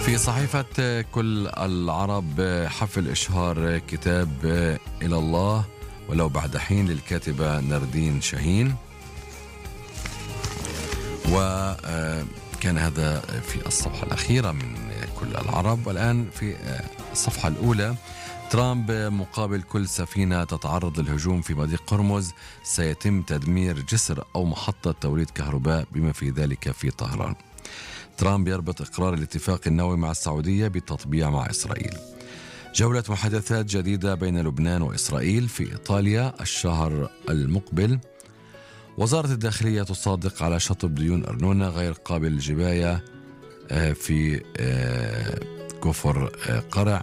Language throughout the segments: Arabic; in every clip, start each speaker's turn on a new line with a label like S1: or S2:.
S1: في صحيفة كل العرب حفل إشهار كتاب إلى الله ولو بعد حين للكاتبة ناردين شاهين، وكان هذا في الصفحة الأخيرة من كل العرب. والآن في الصفحة الأولى: ترامب مقابل كل سفينة تتعرض للهجوم في مضيق هرمز سيتم تدمير جسر أو محطة توليد كهرباء بما في ذلك في طهران. ترامب يربط إقرار الاتفاق النووي مع السعودية بالتطبيع مع إسرائيل. جولة محادثات جديدة بين لبنان وإسرائيل في إيطاليا الشهر المقبل. وزارة الداخلية تصادق على شطب ديون أرنونة غير قابل للجباية في كفر قرع.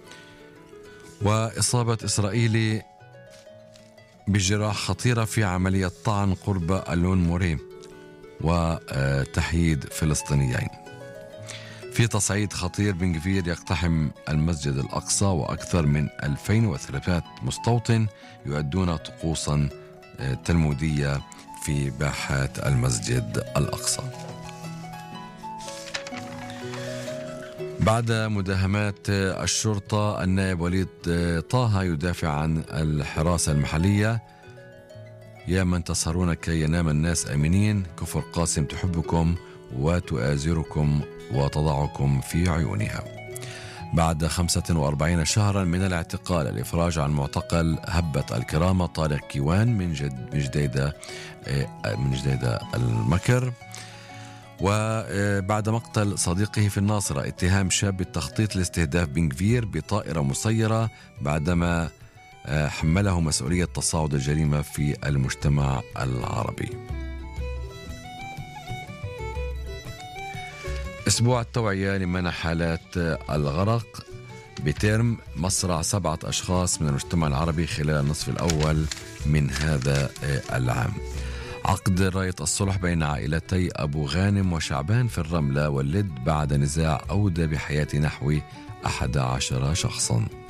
S1: وإصابة إسرائيلي بجراح خطيرة في عملية طعن قرب ألون موري، وتحييد فلسطينيين. في تصعيد خطير، بن غفير يقتحم المسجد الأقصى وأكثر من 2300 مستوطن يؤدون طقوسا تلمودية في باحات المسجد الأقصى. بعد مداهمات الشرطة، النائب وليد طه يدافع عن الحراسة المحلية. يا من تسهرون كي ينام الناس آمنين، كفر قاسم تحبكم وتؤازركم وتضعكم في عيونها. بعد 45 شهرا من الاعتقال، الإفراج عن معتقل هبة الكرامة طارق كيوان من جديدة المكر. وبعد مقتل صديقه في الناصرة، اتهام شاب بالتخطيط لاستهداف بن غفير بطائرة مسيرة بعدما حمله مسؤولية تصاعد الجريمة في المجتمع العربي. أسبوع التوعية لمنع حالات الغرق بترم مصرع 7 أشخاص من المجتمع العربي خلال النصف الأول من هذا العام. عقد راية الصلح بين عائلتي أبو غانم وشعبان في الرملة واللد بعد نزاع أودى بحياة نحو 11 شخصا.